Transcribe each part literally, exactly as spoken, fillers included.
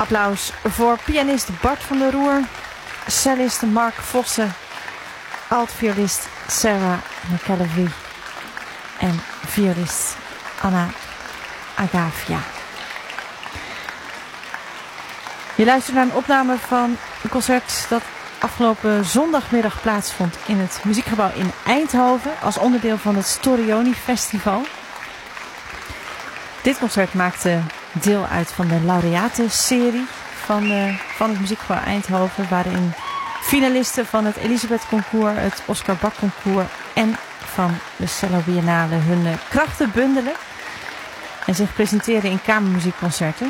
Applaus voor pianist Bart van der Roer, cellist Mark Vossen, alt-violist Sarah McKelvey en violist Anna Agafia. Je luistert naar een opname van een concert dat afgelopen zondagmiddag plaatsvond in het muziekgebouw in Eindhoven als onderdeel van het Storioni Festival. Dit concert maakte deel uit van de laureatenserie van, uh, van het muziekgebouw Eindhoven, waarin finalisten van het Elisabeth Concours, het Oscar Bach Concours en van de Cello Biennale hun uh, krachten bundelen en zich presenteren in kamermuziekconcerten.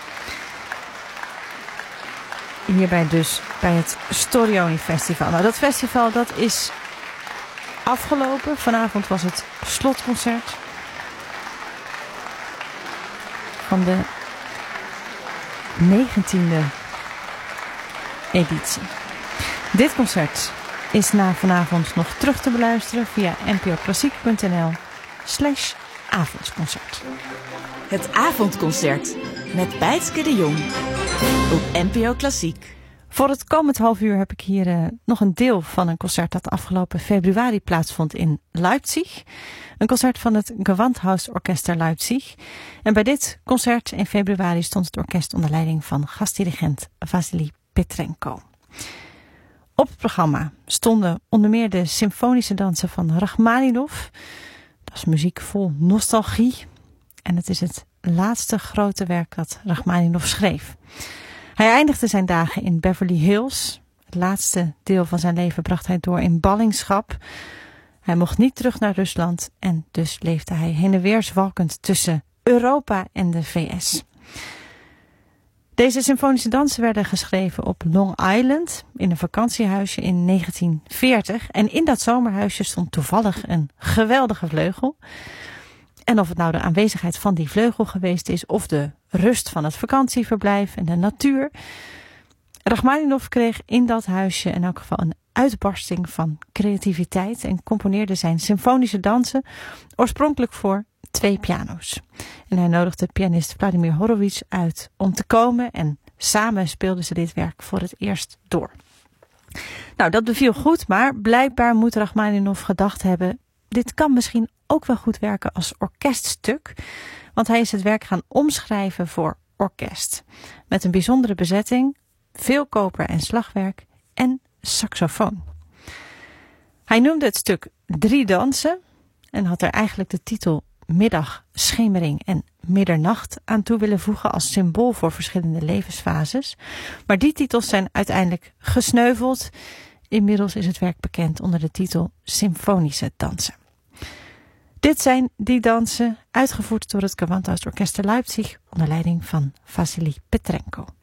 Hierbij dus bij het Storioni Festival. Nou, dat festival dat is afgelopen. Vanavond was het slotconcert van de negentiende editie. Dit concert is na vanavond nog terug te beluisteren via npoklassiek.nl slash avondconcert. Het avondconcert met Bijtske de Jong op N P O Klassiek. Voor het komend half uur heb ik hier uh, nog een deel van een concert dat afgelopen februari plaatsvond in Leipzig. Een concert van het Gewandhausorchester Leipzig. En bij dit concert in februari stond het orkest onder leiding van gastdirigent Vasily Petrenko. Op het programma stonden onder meer de symfonische dansen van Rachmaninov. Dat is muziek vol nostalgie. En het is het laatste grote werk dat Rachmaninov schreef. Hij eindigde zijn dagen in Beverly Hills. Het laatste deel van zijn leven bracht hij door in ballingschap. Hij mocht niet terug naar Rusland en dus leefde hij heen en weer zwalkend tussen Europa en de V S. Deze symfonische dansen werden geschreven op Long Island in een vakantiehuisje in negentien veertig. En in dat zomerhuisje stond toevallig een geweldige vleugel. En of het nou de aanwezigheid van die vleugel geweest is of de rust van het vakantieverblijf en de natuur. Rachmaninov kreeg in dat huisje in elk geval een uitbarsting van creativiteit en componeerde zijn symfonische dansen oorspronkelijk voor twee piano's. En hij nodigde pianist Vladimir Horowitz uit om te komen en samen speelden ze dit werk voor het eerst door. Nou, dat beviel goed, maar blijkbaar moet Rachmaninov gedacht hebben, dit kan misschien ook wel goed werken als orkeststuk, want hij is het werk gaan omschrijven voor orkest. Met een bijzondere bezetting, veel koper en slagwerk en saxofoon. Hij noemde het stuk Drie dansen en had er eigenlijk de titel Middag, Schemering en Middernacht aan toe willen voegen als symbool voor verschillende levensfases. Maar die titels zijn uiteindelijk gesneuveld. Inmiddels is het werk bekend onder de titel Symfonische dansen. Dit zijn die dansen, uitgevoerd door het Gewandhausorchester Leipzig onder leiding van Vasily Petrenko.